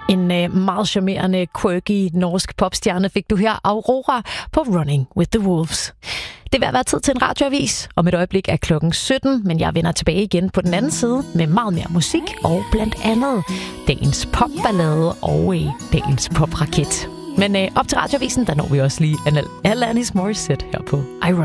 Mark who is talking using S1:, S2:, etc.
S1: En meget charmerende, quirky norsk popstjerne fik du her, Aurora, på Running with the Wolves. Det vil være tid til en radioavis. Om et øjeblik er klokken 17, men jeg vender tilbage igen på den anden side med meget mere musik og blandt andet dagens popballade og dagens popraket. Men op til radioavisen, der når vi også lige Alanis Morissette her på Iron.